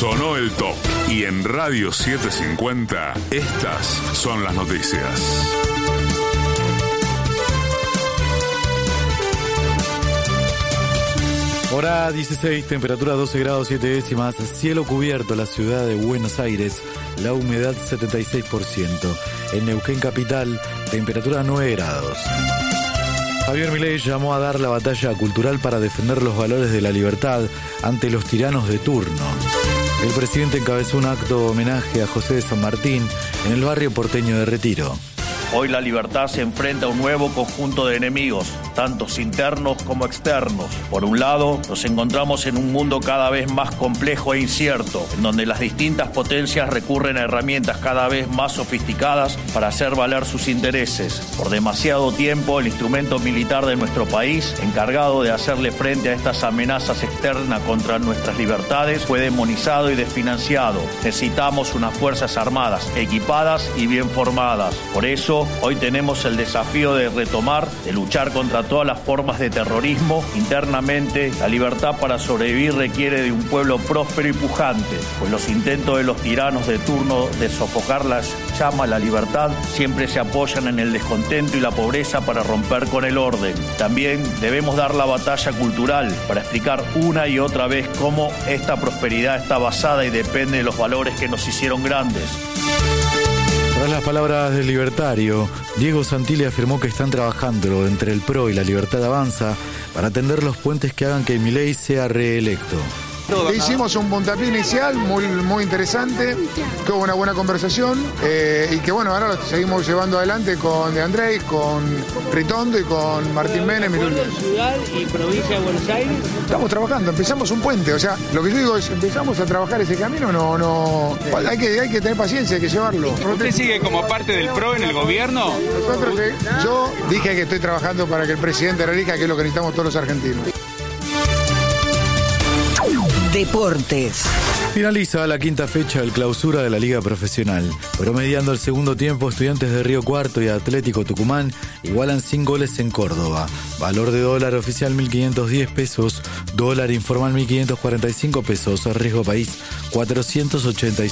Sonó el top. Y en Radio 750, estas son las noticias. Hora 16, temperatura 12 grados 7 décimas, cielo cubierto, la ciudad de Buenos Aires, la humedad 76%. En Neuquén capital, temperatura 9 grados. Javier Milei llamó a dar la batalla cultural para defender los valores de la libertad ante los tiranos de turno. El presidente encabezó un acto homenaje a José de San Martín en el barrio porteño de Retiro. Hoy la libertad se enfrenta a un nuevo conjunto de enemigos, tantos internos como externos. Por un lado, nos encontramos en un mundo cada vez más complejo e incierto, en donde las distintas potencias recurren a herramientas cada vez más sofisticadas para hacer valer sus intereses. Por demasiado tiempo, el instrumento militar de nuestro país, encargado de hacerle frente a estas amenazas externas contra nuestras libertades, fue demonizado y desfinanciado. Necesitamos unas fuerzas armadas, equipadas y bien formadas. Por eso, hoy tenemos el desafío de retomar, de luchar contra todas las formas de terrorismo. Internamente, la libertad para sobrevivir requiere de un pueblo próspero y pujante, pues los intentos de los tiranos de turno de sofocar la llama a la libertad siempre se apoyan en el descontento y la pobreza para romper con el orden. También debemos dar la batalla cultural para explicar una y otra vez cómo esta prosperidad está basada y depende de los valores que nos hicieron grandes. Tras las palabras del libertario, Diego Santilli afirmó que están trabajando entre el PRO y la Libertad Avanza para tender los puentes que hagan que Milei sea reelecto. Hicimos un puntapié inicial muy interesante, que hubo una buena conversación y que bueno, ahora lo seguimos llevando adelante con De Andrés, con Ritondo y con Martín Menem. Ciudad y provincia de Buenos Aires. Estamos trabajando, empezamos un puente, o sea, lo que yo digo es, empezamos a trabajar ese camino, no, hay que tener paciencia, hay que llevarlo. ¿Usted sigue como parte del PRO en el gobierno? Yo dije que estoy trabajando para que el presidente relija, que es lo que necesitamos todos los argentinos. Deportes. Finaliza la quinta fecha del clausura de la Liga Profesional. Promediando el segundo tiempo, Estudiantes de Río Cuarto y Atlético Tucumán igualan sin goles en Córdoba. Valor de dólar oficial 1.510 pesos, dólar informal 1.545 pesos, riesgo país 486.